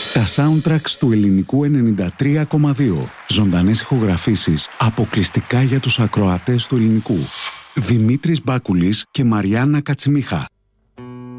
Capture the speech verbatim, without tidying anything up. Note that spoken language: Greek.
Τα soundtracks του ελληνικού ενενήντα τρία κόμμα δύο. Ζωντανές ηχογραφήσεις αποκλειστικά για τους ακροατές του ελληνικού. Δημήτρης Μπάκουλης και Μαριάννα Κατσιμίχα.